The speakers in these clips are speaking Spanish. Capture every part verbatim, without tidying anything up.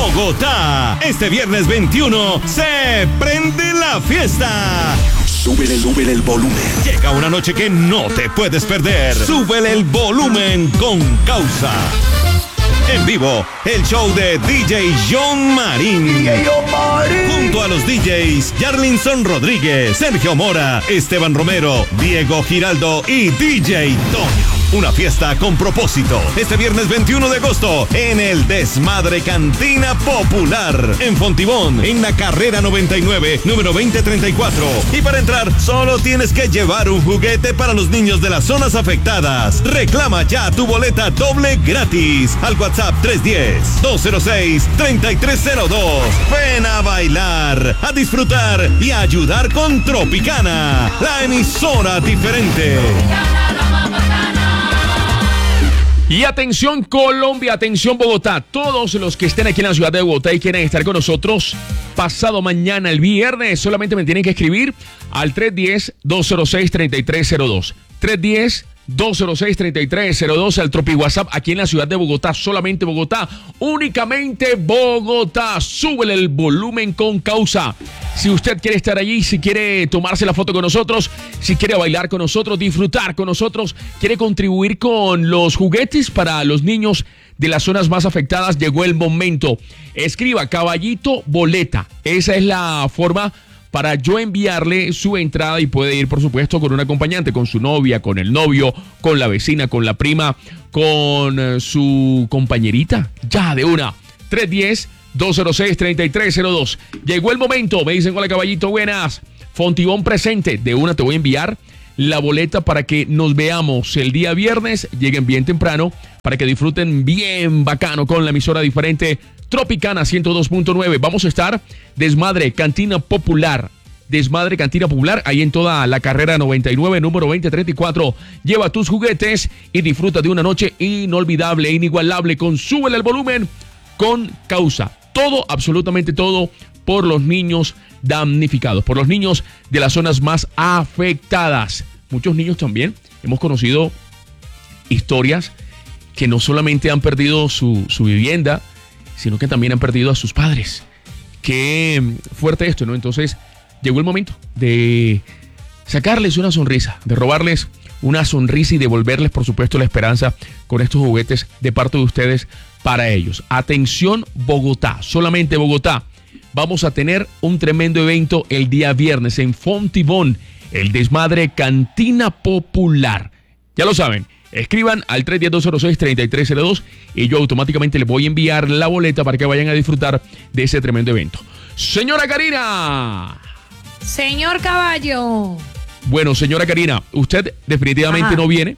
Bogotá. Este viernes veintiuno se prende la fiesta. Súbele, súbele el volumen. Llega una noche que no te puedes perder. Súbele el volumen con Causa. En vivo, el show de D J John Marín. D J John Marín. Junto a los D Js Yarlinson Rodríguez, Sergio Mora, Esteban Romero, Diego Giraldo y D J Toño. Una fiesta con propósito. Este viernes veintiuno de agosto en el Desmadre Cantina Popular. En Fontibón, en la carrera noventa y nueve, número veinte treinta y cuatro. Y para entrar, solo tienes que llevar un juguete para los niños de las zonas afectadas. Reclama ya tu boleta doble gratis al WhatsApp tres uno cero, dos cero seis, tres tres cero dos. Ven a bailar, a disfrutar y a ayudar con Tropicana, la emisora diferente. Y atención Colombia, atención Bogotá, todos los que estén aquí en la ciudad de Bogotá y quieren estar con nosotros pasado mañana, el viernes, solamente me tienen que escribir al tres uno cero, dos cero seis, tres tres cero dos. tres uno cero, dos cero seis, tres tres cero dos al Tropi WhatsApp aquí en la ciudad de Bogotá, solamente Bogotá, únicamente Bogotá. Súbele el volumen con Causa. Si usted quiere estar allí, si quiere tomarse la foto con nosotros, si quiere bailar con nosotros, disfrutar con nosotros, quiere contribuir con los juguetes para los niños de las zonas más afectadas, llegó el momento. Escriba Caballito Boleta. Esa es la forma para yo enviarle su entrada y puede ir, por supuesto, con un acompañante, con su novia, con el novio, con la vecina, con la prima, con uh, su compañerita. Ya, de una. tres uno cero, dos cero seis, tres tres cero dos. Llegó el momento. Me dicen, hola Caballito, buenas. Fontibón presente. De una te voy a enviar la boleta para que nos veamos el día viernes. Lleguen bien temprano para que disfruten bien bacano con la emisora diferente Tropicana ciento dos punto nueve. Vamos a estar Desmadre Cantina Popular. Desmadre Cantina Popular, ahí en toda la carrera noventa y nueve, número veinte treinta y cuatro. Lleva tus juguetes y disfruta de una noche inolvidable, inigualable, con Súbele el volumen con Causa. Todo, absolutamente todo, por los niños damnificados, por los niños de las zonas más afectadas. Muchos niños también hemos conocido historias que no solamente han perdido su, su vivienda, sino que también han perdido a sus padres. Qué fuerte esto, ¿no? Entonces, llegó el momento de sacarles una sonrisa, de robarles una sonrisa y devolverles, por supuesto, la esperanza con estos juguetes de parte de ustedes para ellos. Atención, Bogotá, solamente Bogotá. Vamos a tener un tremendo evento el día viernes en Fontibón, el Desmadre Cantina Popular. Ya lo saben. Escriban al tres uno cero, dos cero seis, tres tres cero dos y yo automáticamente les voy a enviar la boleta para que vayan a disfrutar de ese tremendo evento. Señora Karina. Señor Caballo. Bueno, señora Karina, ¿usted definitivamente Ajá. no viene?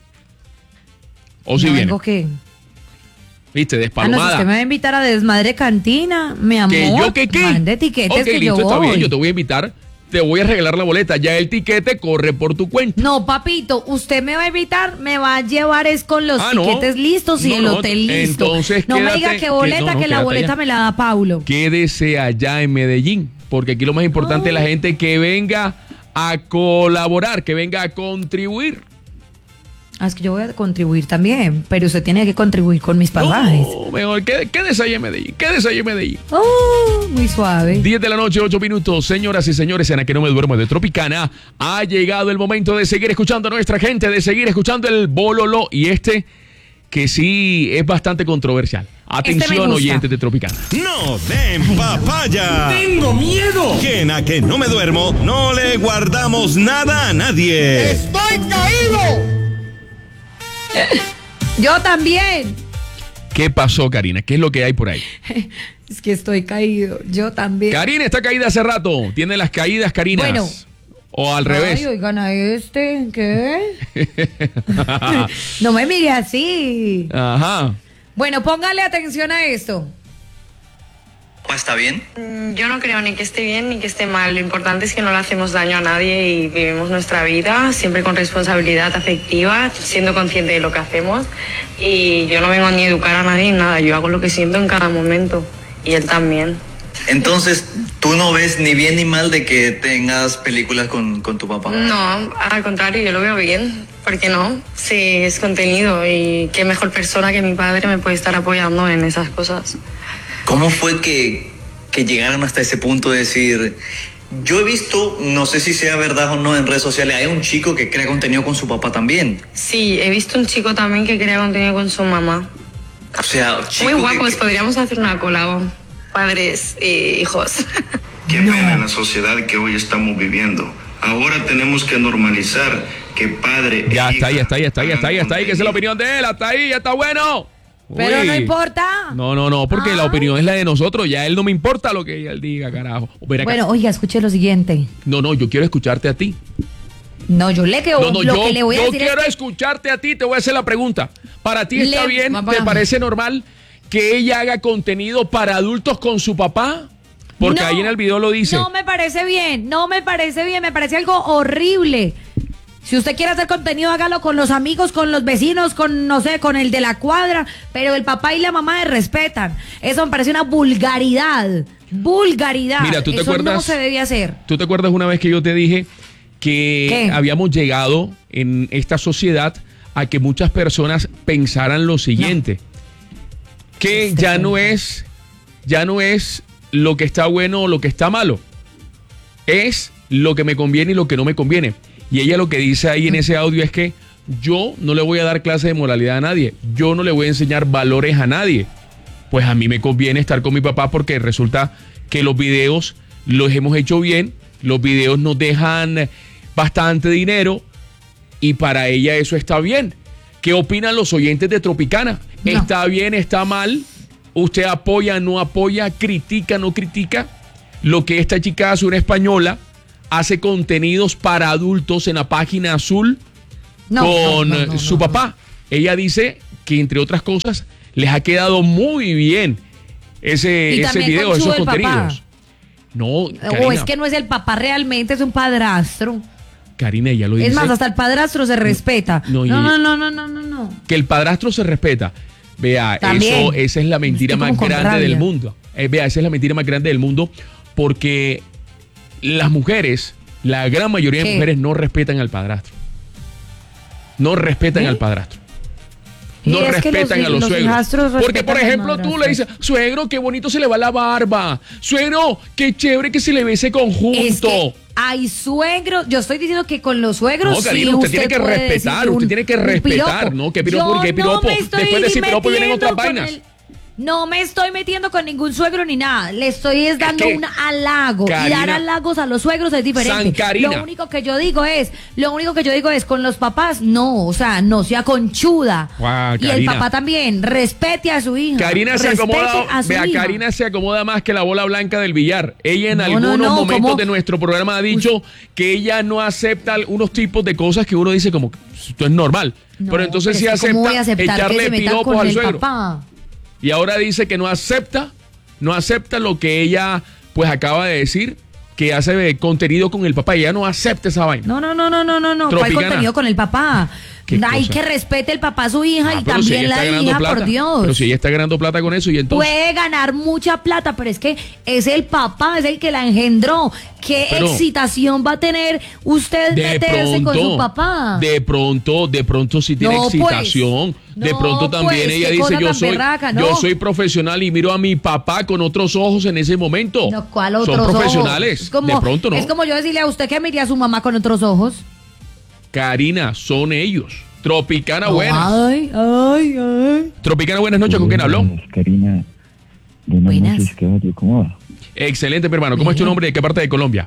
¿O si ¿No viene? vengo qué? ¿Viste? Ah, no, si Despalmada. usted me va a invitar a Desmadre Cantina, mi amor. ¿Que yo qué qué? Mande tiquetes Ok, que listo, yo está voy. bien, yo te voy a invitar. Te voy a regalar la boleta. Ya el tiquete corre por tu cuenta. No, papito, usted me va a invitar, me va a llevar es con los Ah, no. tiquetes listos y No, el no, hotel listo. entonces no me quédate- diga que que- boleta, no, no, que la quédate boleta allá. me la da Paulo. Quédese allá en Medellín, porque aquí lo más importante es la gente que venga a colaborar, que venga a contribuir. Ah, es que yo voy a contribuir también, pero usted tiene que contribuir con mis pasajes. No, mejor, qué- quédese allá en Medellín, quédese allá en Medellín. Oh, muy suave. diez de la noche, ocho minutos. Señoras y señores, en la que no me duermo de Tropicana, ha llegado el momento de seguir escuchando a nuestra gente, de seguir escuchando el bololo. Y este, que sí es bastante controversial. Atención, gusta. oyentes de Tropicana. No den papaya. ¡Tengo miedo! Que en a que no me duermo, no le guardamos nada a nadie. ¡Estoy caído! Yo también. ¿Qué pasó, Karina? ¿Qué es lo que hay por ahí? Es que estoy caído. Yo también. Karina está caída hace rato. Tiene las caídas, Karina. Bueno. O al revés. Ay, oigan a este. ¿Qué? No me mire así. Ajá. Bueno, póngale atención a esto. ¿Está bien? Mm, Yo no creo ni que esté bien ni que esté mal. Lo importante es que no le hacemos daño a nadie y vivimos nuestra vida siempre con responsabilidad afectiva, siendo consciente de lo que hacemos. Y yo no vengo ni a educar a nadie ni nada. Yo hago lo que siento en cada momento. Y él también. Entonces, ¿tú no ves ni bien ni mal de que tengas películas con, con tu papá? No, al contrario, yo lo veo bien. ¿Por qué no? Sí, es contenido y qué mejor persona que mi padre me puede estar apoyando en esas cosas. ¿Cómo fue que, que llegaron hasta ese punto de decir... Yo he visto, no sé si sea verdad o no en redes sociales, hay un chico que crea contenido con su papá también. Sí, he visto un chico también que crea contenido con su mamá. O sea, chico muy guapos, que... podríamos hacer una colabo. Padres e hijos. Qué pena la sociedad que hoy estamos viviendo. Ahora tenemos que normalizar que padre... Ya está ahí, está ahí, está ahí, está ahí, está ahí, que esa es la opinión de él, hasta ahí, ya está bueno. Pero Uy. no importa. No, no, no, porque Ah. la opinión es la de nosotros, ya él no me importa lo que él diga, carajo. Ven acá. Bueno, oiga, escuche lo siguiente. No, no, yo quiero escucharte a ti. No, yo le que No, no, lo yo, que le voy a yo decir quiero es que escucharte a ti, te voy a hacer la pregunta. ¿Para ti está Le- bien, papá. te parece normal que ella haga contenido para adultos con su papá? Porque No, ahí en el video lo dice. No me parece bien, no me parece bien, me parece algo horrible. Si usted quiere hacer contenido, hágalo con los amigos, con los vecinos, con, no sé, con el de la cuadra, pero el papá y la mamá se respetan. Eso me parece una vulgaridad, vulgaridad. Mira, ¿tú te Eso acuerdas? no se debe hacer. ¿Tú te acuerdas una vez que yo te dije que ¿Qué? habíamos llegado en esta sociedad a que muchas personas pensaran lo siguiente? Que Este ya no punto. es, ya no es lo que está bueno o lo que está malo. Es lo que me conviene y lo que no me conviene. Y ella lo que dice ahí en ese audio es que yo no le voy a dar clase de moralidad a nadie. Yo no le voy a enseñar valores a nadie. Pues a mí me conviene estar con mi papá porque resulta que los videos los hemos hecho bien. Los videos nos dejan bastante dinero y para ella eso está bien. ¿Qué opinan los oyentes de Tropicana? No. ¿Está bien, está mal? ¿Usted apoya, no apoya, critica, no critica? Lo que esta chica hace, una española, hace contenidos para adultos en la página azul No, con no, no, no, su no, papá. Ella dice que, entre otras cosas, les ha quedado muy bien ese, Y ese también video, con su esos del papá. contenidos. No, no. Karina, O es que no es el papá realmente, es un padrastro. Karina, ella lo dice. Es más, hasta el padrastro se respeta. No, No, y- no, no, no, no, no, no. Que el padrastro se respeta. Vea, También. eso, esa es la mentira Estoy más como con grande rabia. del mundo. Eh, vea, esa es la mentira más grande del mundo porque las mujeres, la gran mayoría de ¿Qué? mujeres no respetan al padrastro. No respetan ¿Eh? al padrastro. Y No es que respetan los- a los, los suegros. hijastros Porque, por respetan a los ejemplo, tú le dices, madrastros. suegro, qué bonito se le va la barba. Suegro, qué chévere que se le ve ese conjunto. Es que hay suegros, yo estoy diciendo que con los suegros No, sí Karina, usted tiene que puede respetar, decir usted un- tiene que un respetar, piropo. ¿no? ¿Qué piropo? Yo ¿Qué piropo? no me estoy Después de decir piropo vienen metiendo otras con vainas. el- No me estoy metiendo con ningún suegro ni nada. Le estoy es dando que, un halago. Karina, y dar halagos a los suegros es diferente. San Karina. Lo único que yo digo es, lo único que yo digo es, con los papás, no, o sea, no sea conchuda. Guau, y el Karina. papá también, respete a su hija. Karina se respete acomoda, a su vea, hija. Karina se acomoda más que la bola blanca del billar. Ella en No, algunos no, no, momentos ¿cómo? de nuestro programa ha dicho que ella no acepta unos tipos de cosas que uno dice como, esto es normal. No, pero entonces sí es que ¿cómo voy a acepta aceptar que echarle se meta piropos con al el suegro. papá? Y ahora dice que no acepta, no acepta lo que ella pues acaba de decir, que hace contenido con el papá. Ella no acepta esa vaina. No, no, no, no, no, no, no. ¿Cuál Tropicana. contenido con el papá? ¿Qué Hay cosa? que respete el papá a su hija Ah, y pero si ella también está la ganando hija, plata, por Dios. Pero si ella está ganando plata con eso y entonces... Puede ganar mucha plata, pero es que es el papá, es el que la engendró. ¿Qué Pero- excitación va a tener usted De meterse con su pronto, papá? de pronto, de pronto sí tiene No, pues. excitación. de No, pronto también pues, ella qué dice, cosa yo tan soy, berraca, ¿no? yo soy profesional y miro a mi papá con otros ojos en ese momento. No, ¿cuál otros Son ojos? profesionales. Es como, de pronto no. Es como yo decirle a usted que mire a su mamá con otros ojos. Karina, son ellos. Tropicana, buenas. Ay, ay, ay. Tropicana, buenas noches. ¿Con quién habló? Buenas, Karina. Buenas, Buenas. noches, ¿qué tal? ¿Cómo va? Excelente, mi hermano. ¿Cómo es tu Bien. nombre? ¿De qué parte de Colombia?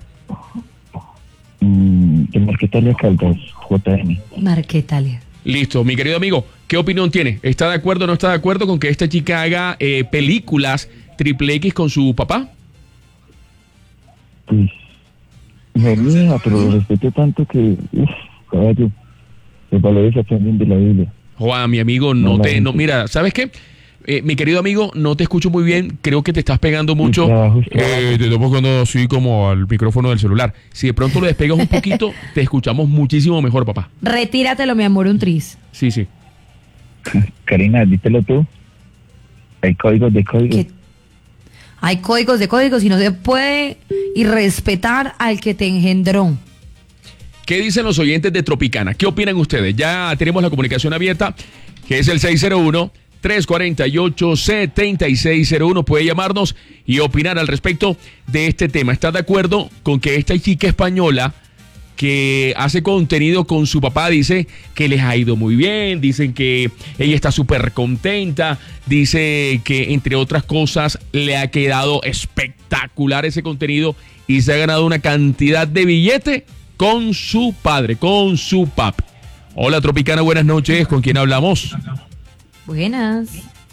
Mm, de Marquetalia Caldas, J M. Marquetalia. Listo, mi querido amigo, ¿qué opinión tiene? ¿Está de acuerdo o no está de acuerdo con que esta chica haga eh, películas triple X con su papá? Pues, no mía, pero lo respeto tanto que, uff, caballo, los valores se aprenden de la Biblia. Juan, mi amigo, no No, te... no. No, mira, ¿sabes qué? Eh, mi querido amigo, no te escucho muy bien. Creo que te estás pegando mucho. trabajo es trabajo. Eh, te estás pegando así como al micrófono del celular. Si de pronto lo despegas un poquito, te escuchamos muchísimo mejor, papá. Retíratelo, mi amor, un tris. Sí, sí. Karina, dítelo tú. Hay códigos de códigos. Que hay códigos de códigos y no se puede irrespetar al que te engendró. ¿Qué dicen los oyentes de Tropicana? ¿Qué opinan ustedes? Ya tenemos la comunicación abierta, que es el seis cero uno, tres cuatro ocho, siete seis cero uno. Puede llamarnos y opinar al respecto de este tema. ¿Estás de acuerdo con que esta chica española que hace contenido con su papá dice que les ha ido muy bien, dicen que ella está súper contenta, dice que entre otras cosas le ha quedado espectacular ese contenido y se ha ganado una cantidad de billete con su padre, con su papi? Hola Tropicana, buenas noches, ¿con quién hablamos? Buenas.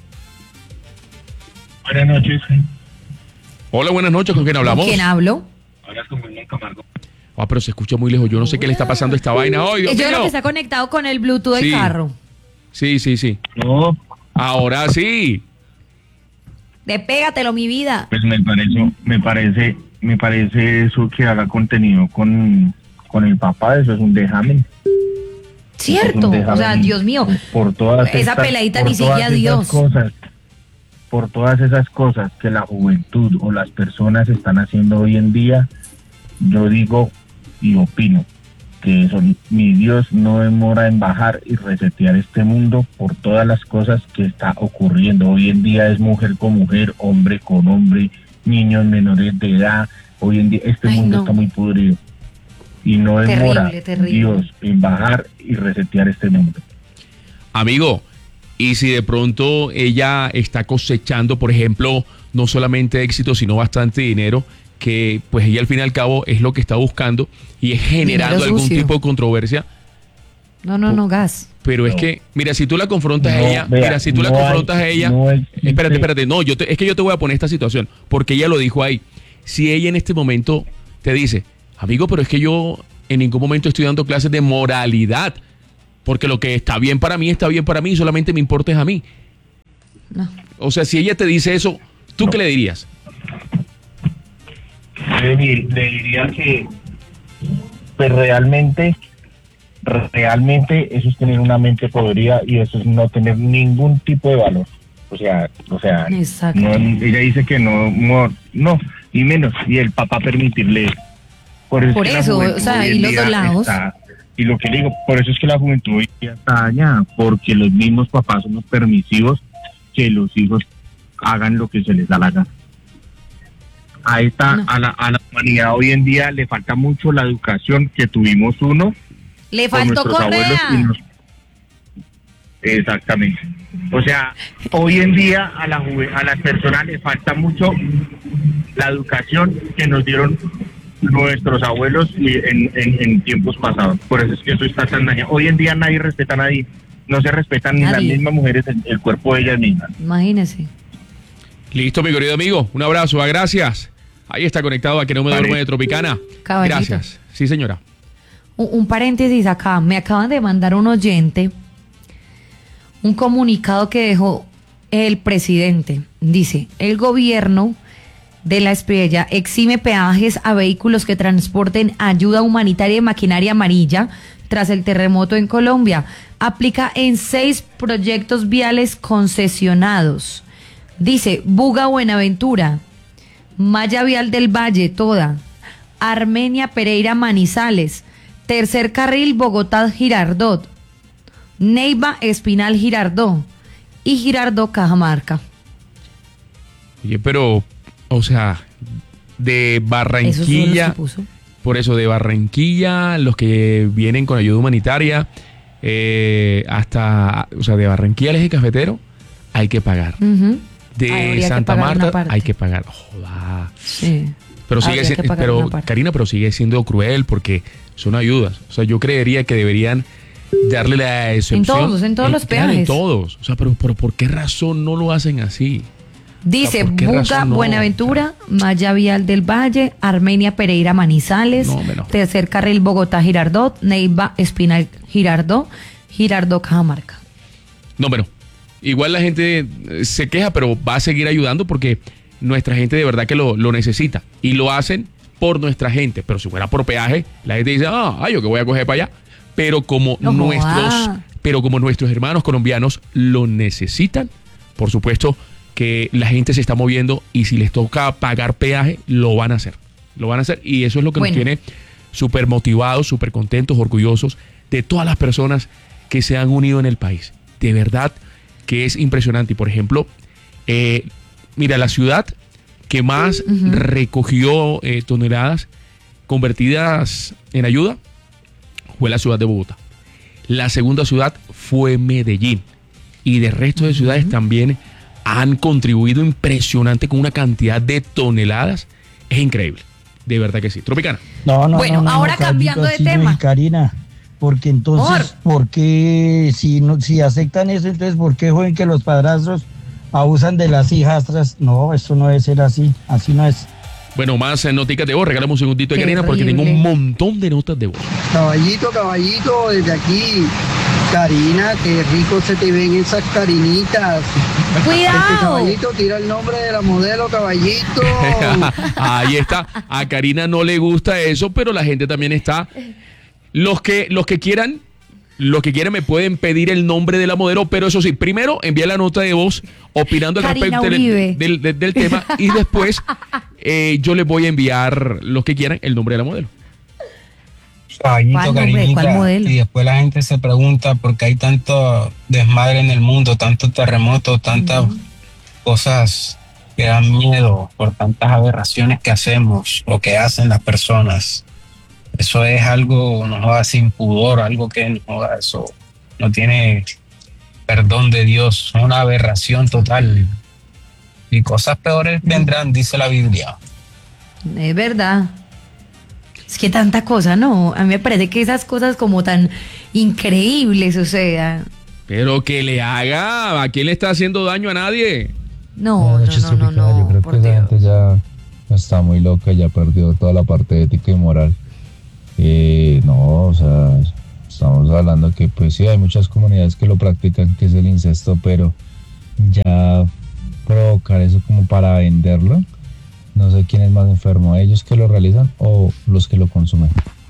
Buenas noches. Hola, buenas noches, ¿con quién hablamos? ¿Con quién hablo? Hablas con William Camargo. Ah, pero se escucha muy lejos. Yo no sé qué le está pasando a esta vaina hoy. Yo creo que está conectado con el Bluetooth del Sí. carro. Sí, sí, sí. No, Ahora sí. Despégatelo, mi vida. pues me parece, me parece, me parece eso que haga contenido con, con el papá, eso es un dejamen. Cierto. Es un O sea, dejamen Dios mío. Por todas Esa estas- peladita por ni siquiera todas esas Dios. cosas, por todas esas cosas que la juventud o las personas están haciendo hoy en día, yo digo y opino que eso, mi Dios no demora en bajar y resetear este mundo por todas las cosas que está ocurriendo. Hoy en día es mujer con mujer, hombre con hombre, niños menores de edad. Hoy en día este Ay, mundo no. está muy podrido y no demora Terrible, terrible. Dios en bajar y resetear este mundo. Amigo, y si de pronto ella está cosechando, por ejemplo, no solamente éxito, sino bastante dinero, que pues ella al fin y al cabo es lo que está buscando y es generando Dinero algún sucio. tipo de controversia. No, no, no, gas. Pero es No. que, mira, si tú la confrontas a No, ella, vea, mira, si tú la no hay- confrontas a ella, no existe- espérate, espérate, no, yo te- es que yo te voy a poner esta situación, porque ella lo dijo ahí. Si ella en este momento te dice, amigo, pero es que yo en ningún momento estoy dando clases de moralidad, porque lo que está bien para mí está bien para mí, solamente me importa es a mí. No. O sea, si ella te dice eso, ¿tú qué le dirías? Le, di- le diría que pues realmente realmente eso es tener una mente podrida y eso es no tener ningún tipo de valor. O sea, o sea, Exacto. no, ella dice que no, no, no, y menos, y el papá permitirle eso. Por eso, Por es que la eso, juventud o sea, hoy y en los día dos lados. está- y lo que le digo, por eso es que la juventud hoy día está dañada, porque los mismos papás son los permisivos que los hijos hagan lo que se les da la gana. A esta, No. a la, a la humanidad hoy en día le falta mucho la educación que tuvimos uno Le con faltó nuestros abuelos y correa. nos- exactamente. O sea, hoy en día a la juve- a las personas les falta mucho la educación que nos dieron nuestros abuelos y en, en, en tiempos pasados. Por eso es que eso está tan dañado. Hoy en día nadie respeta a nadie. No se respetan ni las Nadie. mismas mujeres el, el cuerpo de ellas mismas. Imagínese. Listo, mi querido amigo. Un abrazo, ah, gracias. Ahí está conectado a que no me Vale. duerme de Tropicana. Caballito. Gracias. Sí, señora. Un, un paréntesis acá. Me acaban de mandar un oyente un comunicado que dejó el presidente. Dice, el gobierno de la Espriella exime peajes a vehículos que transporten ayuda humanitaria y maquinaria amarilla tras el terremoto en Colombia. Aplica en seis proyectos viales concesionados. Dice, Buga Buenaventura, Malla Vial del Valle, toda, Armenia Pereira Manizales, Tercer Carril Bogotá Girardot, Neiva Espinal Girardó y Girardó Cajamarca. Oye, pero, o sea, de Esos son los Barranquilla, que puso. por eso, de Barranquilla, los que vienen con ayuda humanitaria, eh, hasta, o sea, de Barranquilla al eje cafetero, hay que pagar. Ujú. De Habría que Santa pagar una Marta, parte. hay que pagar. Joda. Sí. Pero sigue Habría que siendo, pagar pero una parte. Karina, pero sigue siendo cruel porque son ayudas. O sea, yo creería que deberían darle la excepción. todos, en todos los claro, en peajes. todos. O sea, pero, pero ¿por qué razón no lo hacen así? Dice ¿por qué Buga razón no? Buenaventura, Malla Vial del Valle, Armenia Pereira Manizales, No, hombre, no. Tercer Carril Bogotá Girardot, Neiva Espinal Girardó, Girardó Cajamarca. No, pero igual la gente eh, se queja, pero va a seguir ayudando porque nuestra gente de verdad que lo, lo necesita. Y lo hacen por nuestra gente. Pero si fuera por peaje, la gente dice, ah, ay, yo que voy a coger para allá. Pero como No nuestros, joda. pero como nuestros hermanos colombianos lo necesitan, por supuesto que la gente se está moviendo y si les toca pagar peaje, lo van a hacer. Lo van a hacer y eso es lo que Bueno. nos tiene súper motivados, súper contentos, orgullosos de todas las personas que se han unido en el país. De verdad, que es impresionante. Y por ejemplo, eh, mira, la ciudad que más uh-huh. recogió eh, toneladas convertidas en ayuda fue la ciudad de Bogotá. La segunda ciudad fue Medellín. Y de resto de ciudades uh-huh. también han contribuido impresionante con una cantidad de toneladas. Es increíble. De verdad que sí. Tropicana. No, no, bueno, no, no, ahora no, cambiando de sí, tema. No, Karina, porque entonces, ¿por, ¿por qué si, no, si aceptan eso, entonces por qué joven que los padrastros abusan de las hijastras? No, eso no debe ser así. Así no es. Bueno, más eh, noticas de voz. Regálame un segundito de Qué Karina horrible. porque tengo un montón de notas de voz. Caballito, caballito, desde aquí. Karina, qué rico se te ven esas carinitas. ¡Cuidado! Este caballito, tira el nombre de la modelo, caballito. Ahí está. A Karina no le gusta eso, pero la gente también está. Los que, los que quieran, los que quieran me pueden pedir el nombre de la modelo, pero eso sí, primero envía la nota de voz opinando al Karina respecto del, Uribe. del, del, del tema y después eh, yo les voy a enviar, los que quieran, el nombre de la modelo. Caballito, ¿Cuál nombre? Karinita, ¿Cuál modelo? y después la gente se pregunta por qué hay tanto desmadre en el mundo, tantos terremotos, tantas uh-huh. cosas que dan miedo, por tantas aberraciones que hacemos o que hacen las personas. Eso es algo, no joda, sin pudor, algo que no joda, eso no tiene perdón de Dios, una aberración total. Y cosas peores vendrán, dice la Biblia. Es verdad. Es que tanta cosa, ¿no? A mí me parece que esas cosas como tan increíbles, o sea... Pero que le haga, ¿a quién le está haciendo daño? A nadie. No, no, no, no, no, Yo creo por que esa Dios. gente ya está muy loca, ya perdió toda la parte ética y moral. Eh, no, o sea, estamos hablando que pues sí, hay muchas comunidades que lo practican, que es el incesto, pero ya provocar eso como para venderlo, no sé quién es más enfermo, ellos que lo realizan o los que lo consumen.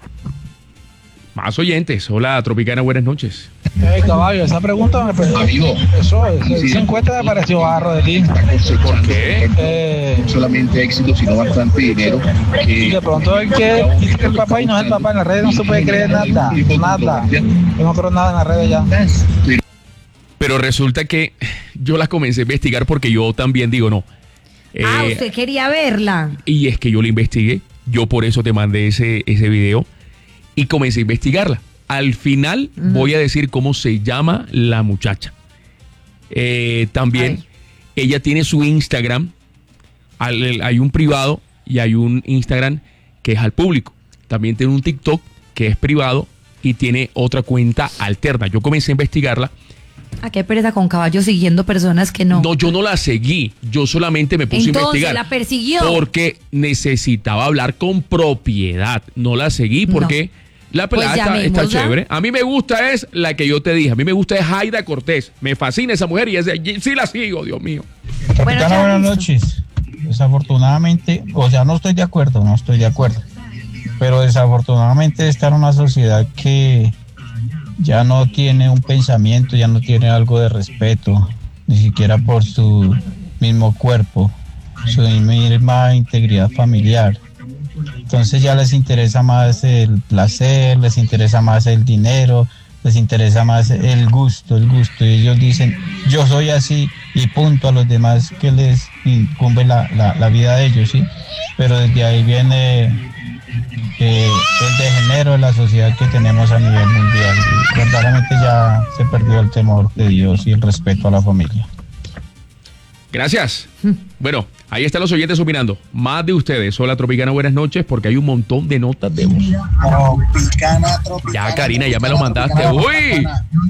Más oyentes. Hola, Tropicana, buenas noches. Hey, caballo, esa pregunta me pareció. Amigo. Eso, ese sí. encuesta me pareció barro de ti. ¿Por qué? Eh, no solamente éxito, sino bastante dinero. Y de pronto el que dice que el papá y no es el papá en las redes no se puede creer nada. Nada. Yo no creo nada en las redes ya. Pero resulta que yo la comencé a investigar porque yo también digo no. Eh, ah, usted quería verla. Y es que yo la investigué. Yo por eso te mandé ese, ese video y comencé a investigarla. Al final uh-huh. voy a decir cómo se llama la muchacha. Eh, también Ay. ella tiene su Instagram. Hay un privado y hay un Instagram que es al público. También tiene un TikTok que es privado y tiene otra cuenta alterna. Yo comencé a investigarla. ¿A qué pereza con caballo siguiendo personas que no? No, yo no la seguí. Yo solamente me puse Entonces, a investigar. ¿la persiguió? Porque necesitaba hablar con propiedad. No la seguí porque no. la pelada pues está, está chévere. A mí me gusta es la que yo te dije. A mí me gusta es Haida Cortés. Me fascina esa mujer y es de, sí la sigo, Dios mío. Capitana, bueno, buenas noches. Desafortunadamente, o sea, no estoy de acuerdo, no estoy de acuerdo. Pero desafortunadamente está en una sociedad que ya no tiene un pensamiento, ya no tiene algo de respeto, ni siquiera por su mismo cuerpo, su misma integridad familiar. Entonces ya les interesa más el placer, les interesa más el dinero, les interesa más el gusto, el gusto. Y ellos dicen, yo soy así y punto, a los demás que les incumbe la, la, la vida de ellos, ¿sí? Pero desde ahí viene... Eh, el degenero de la sociedad que tenemos a nivel mundial. Y verdaderamente ya se perdió el temor de Dios y el respeto a la familia. Gracias. Bueno, ahí están los oyentes opinando. Más de ustedes. Hola, Tropicana, buenas noches, porque hay un montón de notas de voz. Tropicana, Tropicana. Ya, Karina, ya me lo mandaste. ¡Uy!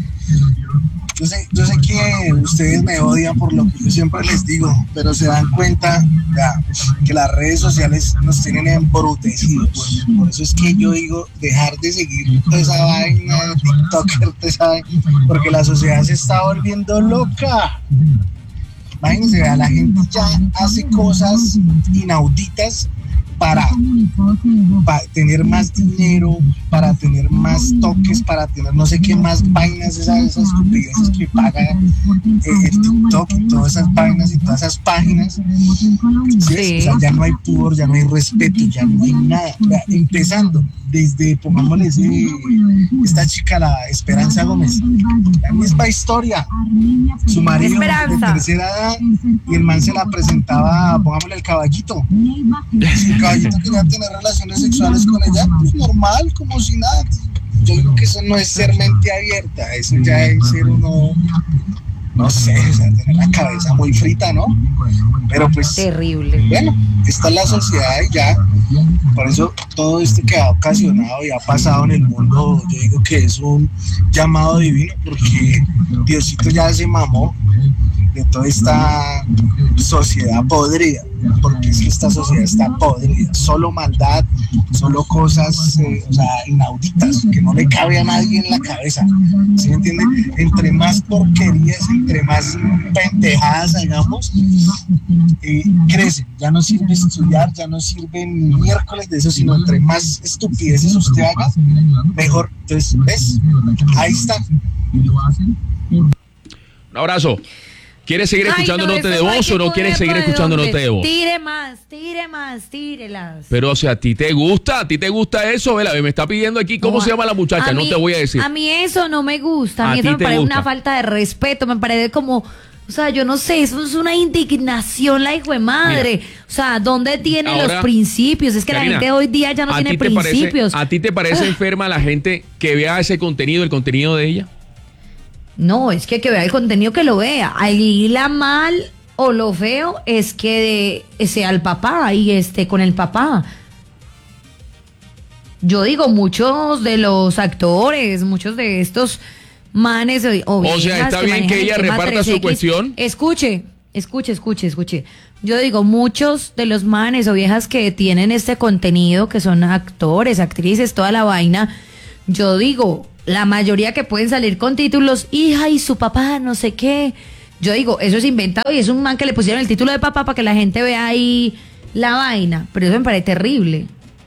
Yo sé, yo sé que ustedes me odian por lo que yo siempre les digo, pero se dan cuenta ya, que las redes sociales nos tienen embrutecidos. Por eso es que yo digo, dejar de seguir toda esa vaina de TikToker, toda esa vaina, porque la sociedad se está volviendo loca. Imagínense, la gente ya hace cosas inauditas para, para tener más dinero, para tener más toques, para tener no sé qué más vainas, esas, esas estupideces que paga eh, el TikTok y todas esas vainas y todas esas páginas. ¿Sí? O sea, ya no hay pudor, ya no hay respeto, ya no hay nada. Empezando desde, pongámosle ese, esta chica, la Esperanza Gómez, la misma historia, su marido Esperanza. de tercera edad, y el man se la presentaba, pongámosle el caballito, si el caballito quería tener relaciones sexuales con ella, pues normal, como si nada. Yo digo que eso no es ser mente abierta, eso ya es ser uno, no sé, o sea, tener la cabeza muy frita, ¿no? Pero pues, terrible. Bueno, esta es la sociedad y ya, por eso todo esto que ha ocasionado y ha pasado en el mundo, yo digo que es un llamado divino, porque Diosito ya se mamó de toda esta sociedad podrida, porque es que esta sociedad está podrida, solo maldad, solo cosas eh, o sea, inauditas, que no le cabe a nadie en la cabeza, ¿sí me entiende? Entre más porquerías, entre más pendejadas hagamos, eh, crecen, ya no sirve estudiar, ya no sirve ni miércoles de eso, sino entre más estupideces usted haga, mejor. Entonces, ¿ves? Ahí está. Un abrazo. ¿Quieres seguir escuchando Note de Voz o no quieres seguir escuchando Note de Voz? Tire más, tire más, tírelas. Pero, o sea, ¿a ti te gusta? ¿A ti te gusta eso? Vela, me está pidiendo aquí cómo no, se llama la muchacha, mí, no te voy a decir. A mí eso no me gusta, a mí ¿A eso me parece gusta? una falta de respeto, me parece como, o sea, yo no sé, eso es una indignación, la hijo de madre. Mira, o sea, ¿dónde tiene ahora, los principios? Es que Karina, la gente hoy día ya no tiene principios. Parece, ¿A ti te parece enferma la gente que vea ese contenido, el contenido de ella? No, es que que vea el contenido, que lo vea. Ahí la mal o lo feo es que de, sea el papá y esté con el papá. Yo digo, muchos de los actores, muchos de estos manes o, o sea, está bien que ella reparta su cuestión. Escuche, escuche, escuche, escuche. Yo digo, muchos de los manes o viejas que tienen este contenido, que son actores, actrices, toda la vaina, yo digo, la mayoría que pueden salir con títulos, hija y su papá, no sé qué. Yo digo, eso es inventado y es un man que le pusieron el título de papá para que la gente vea ahí la vaina. Pero eso me parece terrible.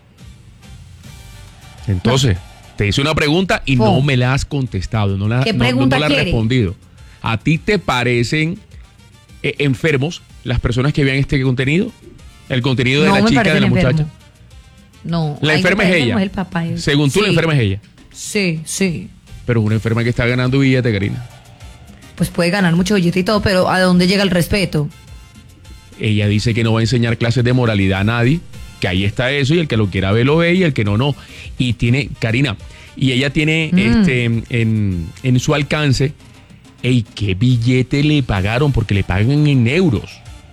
Entonces, no. te hice una pregunta y oh. no me la has contestado. No la, ¿Qué no, pregunta no, no la has respondido. ¿A ti te parecen eh, enfermos las personas que vean este contenido? El contenido de no la chica, de la enfermo. muchacha. No. La enferma es ella. El papá. Según tú, sí. la enferma es ella. Sí, sí. Pero es una enferma que está ganando billete, Karina. Pues puede ganar mucho billete y todo, pero ¿a dónde llega el respeto? Ella dice que no va a enseñar clases de moralidad a nadie, que ahí está eso, y el que lo quiera ver lo ve y el que no, no. Y tiene, Karina, y ella tiene mm. este en, en su alcance, ey, ¿qué billete le pagaron? Porque le pagan en euros.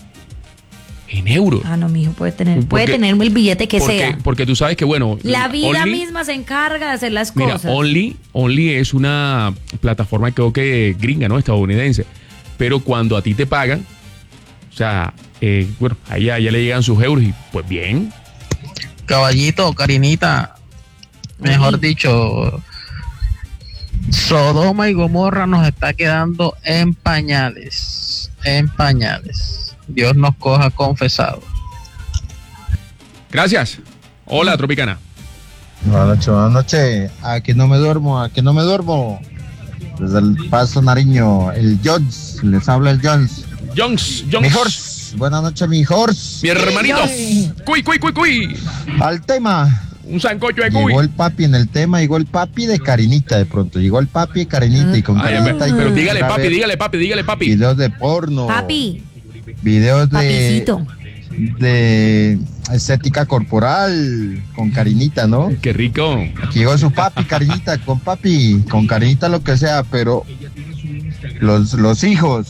En euros. Ah, no, mijo, puede tener, porque, puede tener el billete que porque, sea. Porque tú sabes que, bueno... La vida Only, misma se encarga de hacer las mira, cosas. Only, Only es una plataforma, creo que gringa, ¿no? Estadounidense. Pero cuando a ti te pagan, o sea, eh, bueno, allá ya le llegan sus euros y pues bien. Caballito, Karinita, mejor sí. dicho, Sodoma y Gomorra nos está quedando en pañales, en pañales. Dios nos coja confesados. Gracias. Hola, Tropicana. Buenas noches, buenas noches. Aquí no me duermo, aquí no me duermo. Desde el Paso Nariño, el Jones, les habla el Jones. Jones, Jones. Mi horse. Buenas noches, mi horse. Mi hermanito. Cuy, cuy, cuy, cuy. Al tema. Un sancocho de cuy. Llegó el papi en el tema, llegó el papi de Karinita de pronto. Llegó el papi de Karinita y con Ay, Karinita. Pero y dígale, papi, dígale, papi, dígale, papi. Videos de porno. Papi. Videos de, Papicito. de estética corporal con Karinita, ¿no? Qué rico. Aquí llegó su papi, Karinita, con papi, con Karinita lo que sea, pero los, los hijos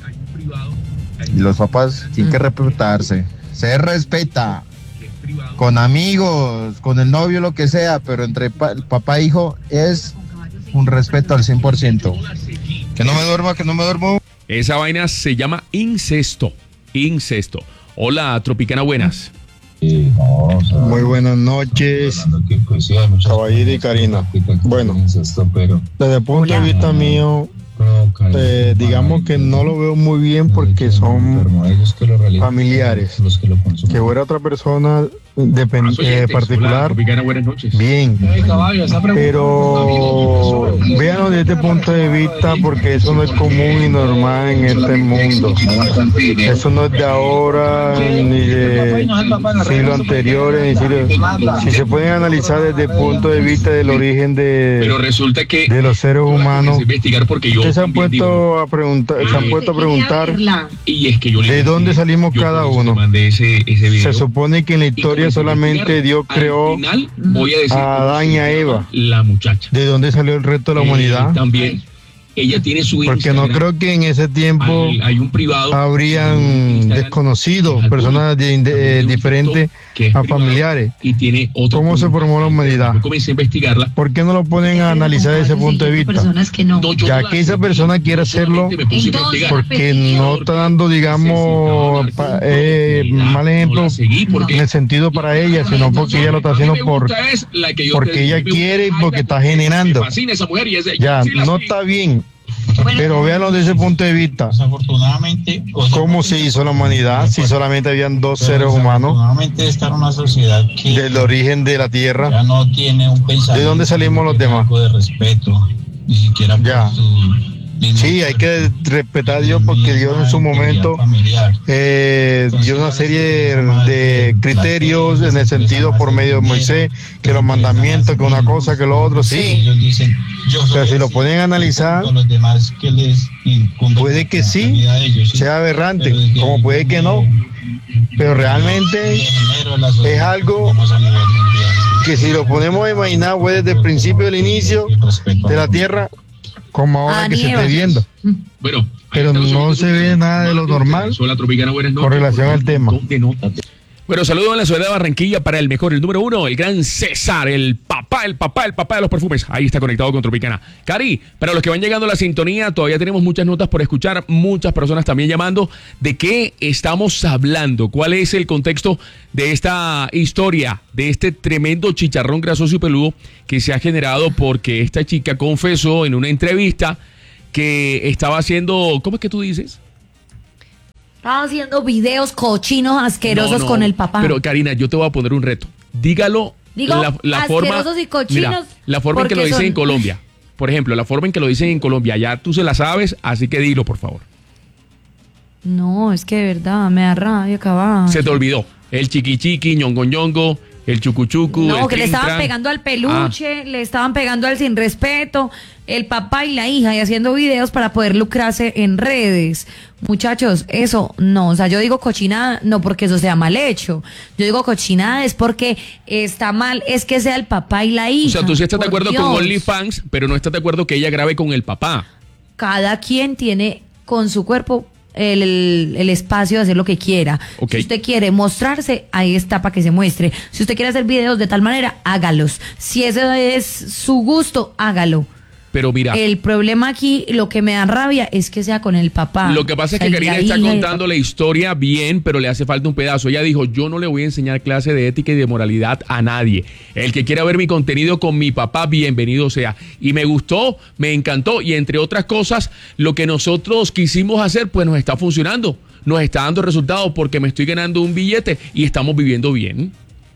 y los papás tienen que respetarse. Se respeta. Con amigos, con el novio, lo que sea, pero entre pa- papá e hijo es un respeto al cien por ciento. Que no me duerma, que no me duermo. Esa vaina se llama incesto. Incesto. Hola, Tropicana, buenas. Sí, no, o sea, muy buenas noches, caballero y Karina. Bueno, desde el punto de vista mío, eh, digamos que no lo veo muy bien porque son familiares. Que fuera otra persona depend- eh, particular, bien, pero véanlo desde este punto de vista porque eso no es común y normal en este mundo. Eso no es de ahora ni de siglos anteriores, ni siglos- si se pueden analizar desde el punto de vista del origen de, Pero resulta que de los seres humanos. investigar porque yo Ustedes se han puesto a preguntar, se han puesto a preguntar y es que yo de dónde salimos cada uno. ese, ese Se supone que en la historia solamente Dios creó voy a decir a Adán y a Eva. la muchacha. ¿De dónde salió el resto de la Eh, humanidad? también ella tiene su Porque no Instagram. creo que en ese tiempo Hay- hay un privado, habrían desconocidos, personas de, de- eh, diferentes a familiares. Y tiene otro ¿Cómo se formó la humanidad? Yo comencé a investigarla. ¿Por qué no lo ponen a analizar desde ese punto de vista? Ya que esa persona quiere hacerlo porque no está dando, digamos, pa- eh, mal ejemplo en el sentido para ella, sino porque ella lo está haciendo por, porque ella quiere y porque está generando. Ya, no está bien. Pero véanlo desde ese punto de vista. Desafortunadamente, ¿Cómo se hizo la humanidad si solamente habían dos seres humanos Desafortunadamente esta era una sociedad que del origen de la tierra? ya no tiene un pensamiento. ¿De dónde salimos los demás? De respeto, ni siquiera por Ya. su- Sí, hay que respetar a Dios porque Dios en su momento eh, dio una serie de, de criterios en el sentido por medio de Moisés, que los mandamientos, que una cosa, que lo otro, sí. Pero si lo pueden analizar, puede que sí, sea aberrante, como puede que no. Pero realmente es algo que si lo ponemos a imaginar fue desde el principio del inicio de la tierra, como ahora que se esté viendo. Bueno, pero no se ve nada de lo normal con relación al tema. Bueno, saludos en la ciudad de Barranquilla para el mejor, el número uno, el gran César, el papá, el papá, el papá de los perfumes. Ahí está conectado con Tropicana. Cari, para los que van llegando a la sintonía, todavía tenemos muchas notas por escuchar, muchas personas también llamando. ¿De qué estamos hablando? ¿Cuál es el contexto de esta historia, de este tremendo chicharrón grasoso y peludo que se ha generado porque esta chica confesó en una entrevista que estaba haciendo, ¿cómo es que tú dices? Estaba haciendo videos cochinos asquerosos No, no, con el papá. Pero Karina, yo te voy a poner un reto. Dígalo Digo, la, la forma, asquerosos y cochinos. mira, la forma en que lo porque dicen son- en Colombia. Por ejemplo, la forma en que lo dicen en Colombia. Ya tú se la sabes, así que dilo, por favor. No, es que de verdad me da rabia acabar. Se te olvidó. El chiqui chiqui, ñongo ñongo, el chucuchucu. No, el que le trin, estaban tran. pegando al peluche, le estaban pegando al sin respeto, el papá y la hija y haciendo videos para poder lucrarse en redes. Muchachos, eso no, o sea, yo digo cochinada no porque eso sea mal hecho. Yo digo cochinada es porque está mal, es que sea el papá y la hija. O sea, tú sí estás de por acuerdo Dios. con OnlyFans, pero no estás de acuerdo que ella grabe con el papá. Cada quien tiene con su cuerpo el, el- el espacio de hacer lo que quiera. Ok. Si usted quiere mostrarse, ahí está para que se muestre. Si usted quiere hacer videos de tal manera, hágalos. Si ese es su gusto, hágalo. Pero mira, El problema aquí, lo que me da rabia es que sea con el papá. lo que pasa es O que sea, Karina la está hija y el contando la historia bien, pero le hace falta un pedazo. Ella dijo, yo no le voy a enseñar clase de ética y de moralidad a nadie. El que quiera ver mi contenido con mi papá, bienvenido sea. Y me gustó, me encantó, y entre otras cosas, lo que nosotros quisimos hacer, pues nos está funcionando. Nos está dando resultados porque me estoy ganando un billete y estamos viviendo bien.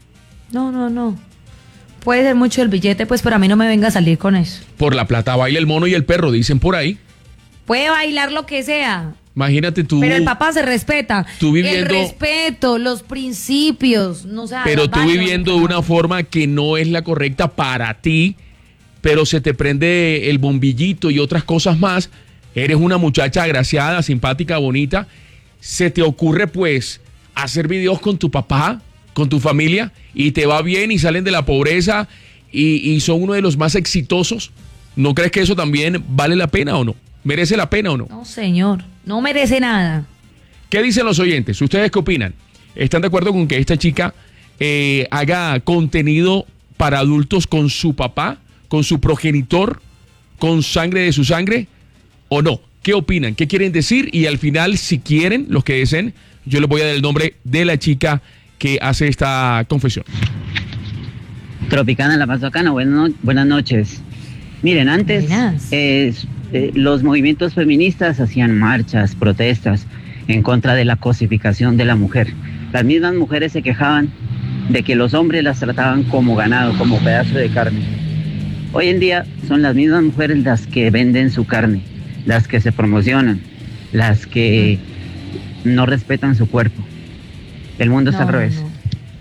No, no, no. Puede ser mucho el billete, pues, pero a mí no me venga a salir con eso. Por la plata baila el mono y el perro, dicen por ahí. Puede bailar lo que sea, Imagínate tú. pero el papá se respeta. tú viviendo- El respeto, los principios, no sé. Pero tú viviendo de una forma que no es la correcta para ti, pero se te prende el bombillito y otras cosas más. Eres una muchacha agraciada, simpática, bonita. Se te ocurre, pues, hacer videos con tu papá, con tu familia, y te va bien y salen de la pobreza y, y son uno de los más exitosos. ¿No crees que eso también vale la pena o no? ¿Merece la pena o no? No, señor, no merece nada. ¿Qué dicen los oyentes? ¿Ustedes qué opinan? ¿Están de acuerdo con que esta chica eh, haga contenido para adultos con su papá, con su progenitor, con sangre de su sangre o no? ¿Qué opinan? ¿Qué quieren decir? Y al final, si quieren, los que deseen, yo les voy a dar el nombre de la chica que hace esta confesión. Tropicana, La Paz Bacana, buenas, no- buenas noches. Miren, antes, eh, eh, los movimientos feministas hacían marchas, protestas en contra de la cosificación de la mujer. Las mismas mujeres se quejaban de que los hombres las trataban como ganado, como pedazo de carne. Hoy en día son las mismas mujeres las que venden su carne, las que se promocionan, las que no respetan su cuerpo. El mundo está No, al revés. no.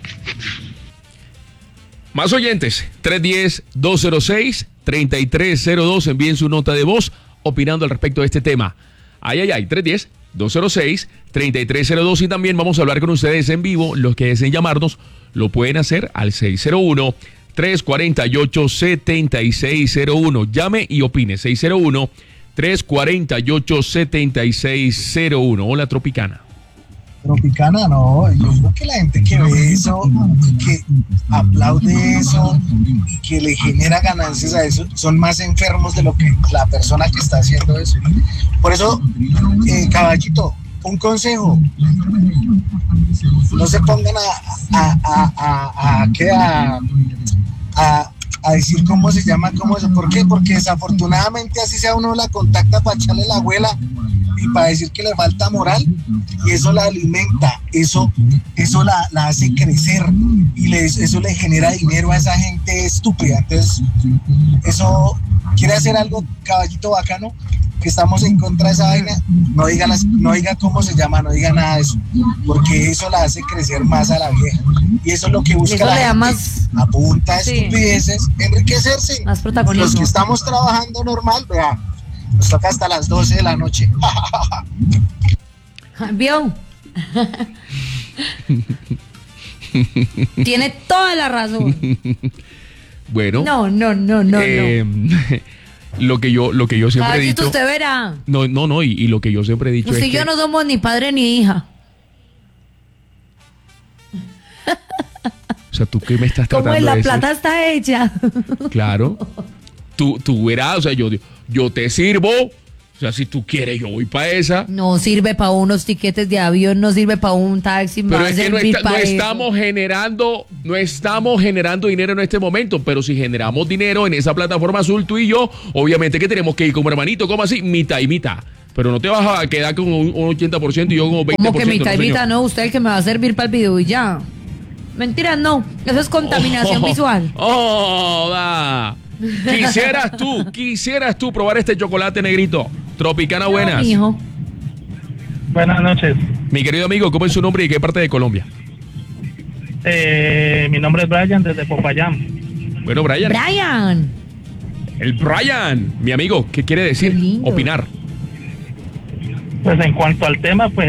Más oyentes, tres uno cero, dos cero seis, tres tres cero dos, envíen su nota de voz opinando al respecto de este tema. Ay, ay, ay, tres uno cero, dos cero seis, tres tres cero dos y también vamos a hablar con ustedes en vivo. Los que deseen llamarnos lo pueden hacer al seis cero uno, tres cuatro ocho, siete seis cero uno. Llame y opine, seis cero uno, tres cuatro ocho, siete seis cero uno. Hola, Tropicana. Tropicana, no, yo digo que la gente que ve eso, que aplaude eso y que le genera ganancias a eso, son más enfermos de lo que la persona que está haciendo eso. Por eso, eh, caballito, un consejo, no se pongan a, a, a, a, a, ¿qué? a, a a decir cómo se llama, cómo eso. ¿Por qué? Porque desafortunadamente así sea uno la contacta para echarle la abuela y para decir que le falta moral, y eso la alimenta, eso, eso la, la hace crecer y le, eso le genera dinero a esa gente estúpida. Entonces, eso quiere hacer algo, caballito bacano, que estamos en contra de esa vaina, no diga, las, no diga cómo se llama, no diga nada de eso, porque eso la hace crecer más a la vieja. Y eso es lo que busca Eso la le da gente, más- a punta de Sí. estupideces, enriquecerse. Más protagonismo. Los que estamos trabajando normal, vea, nos toca hasta las doce de la noche. ¿Vio? Tiene toda la razón. Bueno. No, no, no, no, eh, Lo que yo, lo que yo no. siempre he Caballito, dicho. usted verá. No, no, no, y, y lo que yo siempre he dicho Usted es y que yo no somos ni padre ni hija. o sea, tú qué me estás Como tratando en la de decir? plata está hecha. Claro. Tú, tú verás, o sea, yo, yo te sirvo. O sea, si tú quieres, yo voy para esa. No sirve para unos tiquetes de avión, no sirve para un taxi. me Pero va a es que no, servir está- no pa' eso. estamos generando, no estamos generando dinero en este momento, pero si generamos dinero en esa plataforma azul, tú y yo, obviamente que tenemos que ir como hermanito, como así, mitad y mitad. Pero no te vas a quedar con un, un ochenta por ciento y yo con un veinte por ciento. Como que mitad y no, señor. mitad, no, usted el que me va a servir para el video y ya. Mentira, no. Eso es contaminación Oh, visual. Oh, da. Quisieras tú, quisieras tú probar este chocolate negrito. Tropicana, buenas. No, mijo. Buenas noches. Mi querido amigo, ¿cómo es su nombre y qué parte de Colombia? Eh, mi nombre es Brian desde Popayán. Bueno, Brian. Brian. El Brian, mi amigo, ¿qué quiere decir? Opinar. Pues en cuanto al tema, pues